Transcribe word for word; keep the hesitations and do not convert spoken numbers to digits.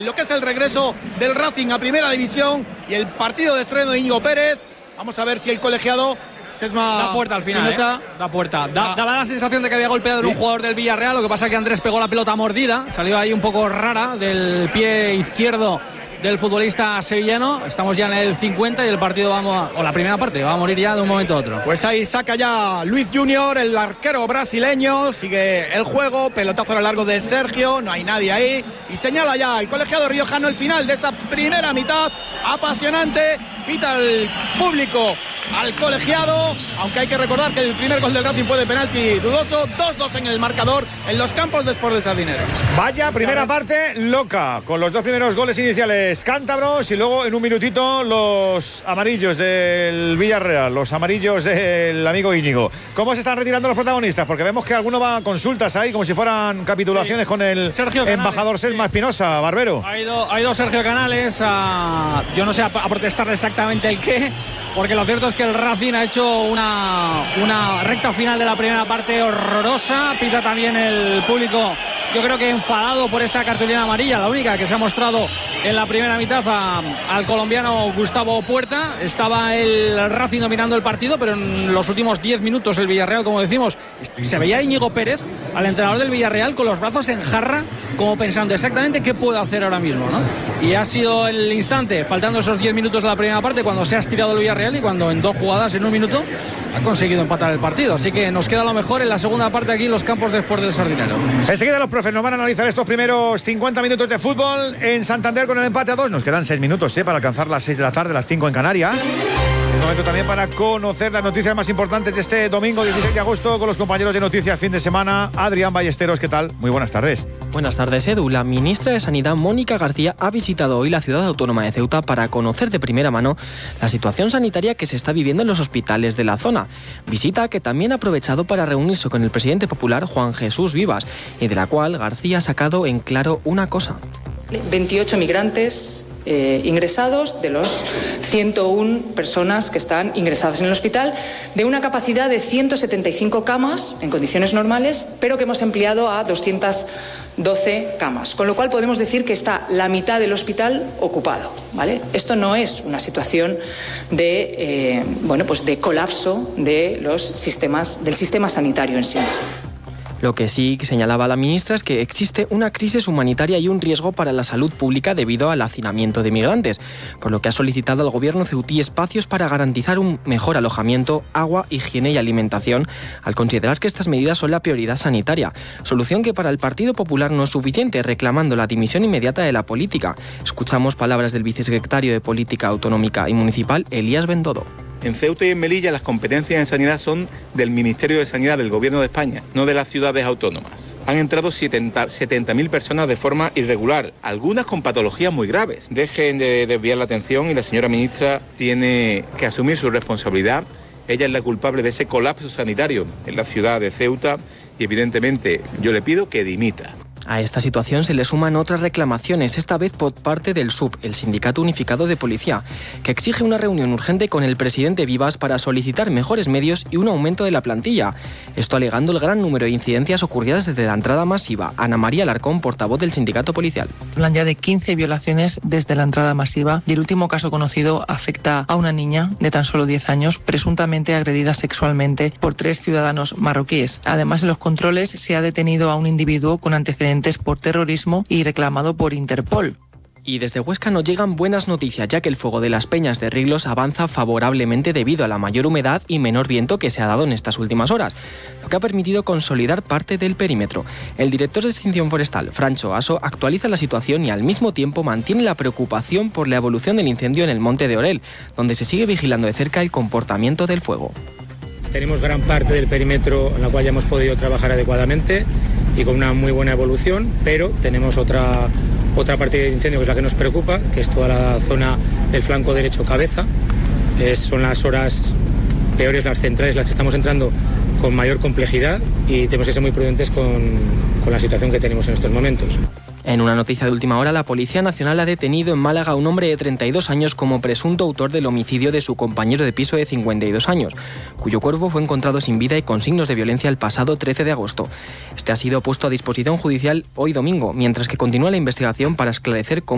Lo que es el regreso del Racing a Primera División y el partido de estreno de Íñigo Pérez. Vamos a ver si el colegiado Sesma da puerta al final, ¿eh? Da puerta. Da, daba la sensación de que había golpeado en un jugador del Villarreal. Lo que pasa es que Andrés pegó la pelota mordida. Salió ahí un poco rara del pie izquierdo del futbolista sevillano. Estamos ya en el cincuenta y el partido vamos a, o la primera parte va a morir ya de un momento a otro. Pues ahí saca ya Luis Junior, el arquero brasileño. Sigue el juego, pelotazo a lo largo de Sergio. No hay nadie ahí y señala ya el colegiado riojano el final de esta primera mitad apasionante. Pita el público al colegiado, aunque hay que recordar que el primer gol del Racing fue de penalti dudoso. Dos dos en el marcador en los campos de Sport del Sardinero. Vaya primera parte loca, con los dos primeros goles iniciales cántabros y luego en un minutito los amarillos del Villarreal, los amarillos del amigo Íñigo. ¿Cómo se están retirando los protagonistas? Porque vemos que alguno va a consultas ahí, como si fueran capitulaciones, sí, con el Sergio embajador Canales, Sesma Espinosa, sí. Barbero. Ha ido, ha ido Sergio Canales a, yo no sé, a, a protestar exactamente el qué, porque lo cierto es que el Racing ha hecho una, una recta final de la primera parte horrorosa. Pita también el público, yo creo que enfadado por esa cartulina amarilla, la única que se ha mostrado en la primera mitad a, al colombiano Gustavo Puerta. Estaba el Racing dominando el partido, pero en los últimos diez minutos el Villarreal, como decimos, se veía a Íñigo Pérez, al entrenador del Villarreal, con los brazos en jarra, como pensando exactamente qué puedo hacer ahora mismo, ¿no? Y ha sido el instante, faltando esos diez minutos de la primera parte, cuando se ha estirado el Villarreal y cuando en dos jugadas en un minuto ha conseguido empatar el partido. Así que nos queda lo mejor en la segunda parte aquí en los campos de Sport del Sardinero. Enseguida los profes nos van a analizar estos primeros cincuenta minutos de fútbol en Santander con el empate a dos. Nos quedan seis minutos ¿eh? para alcanzar las seis de la tarde, las cinco en Canarias. Un momento también para conocer las noticias más importantes de este domingo dieciséis de agosto con los compañeros de Noticias Fin de Semana. Adrián Ballesteros, ¿qué tal? Muy buenas tardes. Buenas tardes, Edu. La ministra de Sanidad, Mónica García, ha visitado hoy la ciudad autónoma de Ceuta para conocer de primera mano la situación sanitaria que se está viviendo en los hospitales de la zona. Visita que también ha aprovechado para reunirse con el presidente popular, Juan Jesús Vivas, y de la cual García ha sacado en claro una cosa. veintiocho migrantes eh, ingresados de los ciento una personas que están ingresadas en el hospital, de una capacidad de ciento setenta y cinco camas en condiciones normales, pero que hemos empleado a doscientas doce camas, con lo cual podemos decir que está la mitad del hospital ocupado, ¿vale? Esto no es una situación de, eh, bueno, pues de colapso de los sistemas, del sistema sanitario en sí mismo. Lo que sí señalaba la ministra es que existe una crisis humanitaria y un riesgo para la salud pública debido al hacinamiento de migrantes, por lo que ha solicitado al gobierno ceutí espacios para garantizar un mejor alojamiento, agua, higiene y alimentación, al considerar que estas medidas son la prioridad sanitaria, solución que para el Partido Popular no es suficiente, reclamando la dimisión inmediata de la política. Escuchamos palabras del vicesecretario de Política Autonómica y Municipal, Elías Bendodo. En Ceuta y en Melilla las competencias en sanidad son del Ministerio de Sanidad del Gobierno de España, no de las ciudades autónomas. Han entrado setenta mil personas de forma irregular, algunas con patologías muy graves. Dejen de desviar la atención y la señora ministra tiene que asumir su responsabilidad. Ella es la culpable de ese colapso sanitario en la ciudad de Ceuta y evidentemente yo le pido que dimita. A esta situación se le suman otras reclamaciones, esta vez por parte del S U P, el Sindicato Unificado de Policía, que exige una reunión urgente con el presidente Vivas para solicitar mejores medios y un aumento de la plantilla. Esto alegando el gran número de incidencias ocurridas desde la entrada masiva. Ana María Alarcón, portavoz del sindicato policial. Hablan ya de quince violaciones desde la entrada masiva y el último caso conocido afecta a una niña de tan solo diez años, presuntamente agredida sexualmente por tres ciudadanos marroquíes. Además, en los controles se ha detenido a un individuo con antecedentes por terrorismo y reclamado por Interpol. Y desde Huesca nos llegan buenas noticias, ya que el fuego de las Peñas de Riglos avanza favorablemente debido a la mayor humedad y menor viento que se ha dado en estas últimas horas, lo que ha permitido consolidar parte del perímetro. El director de Extinción Forestal, Francho Aso, actualiza la situación y al mismo tiempo mantiene la preocupación por la evolución del incendio en el Monte de Orel, donde se sigue vigilando de cerca el comportamiento del fuego. Tenemos gran parte del perímetro en la cual ya hemos podido trabajar adecuadamente y con una muy buena evolución, pero tenemos otra, otra parte de incendio que es la que nos preocupa, que es toda la zona del flanco derecho cabeza. Es, son las horas peores, las centrales, las que estamos entrando con mayor complejidad y tenemos que ser muy prudentes con, con la situación que tenemos en estos momentos. En una noticia de última hora, la Policía Nacional ha detenido en Málaga a un hombre de treinta y dos años como presunto autor del homicidio de su compañero de piso de cincuenta y dos años, cuyo cuerpo fue encontrado sin vida y con signos de violencia el pasado trece de agosto. Este ha sido puesto a disposición judicial hoy domingo, mientras que continúa la investigación para esclarecer cómo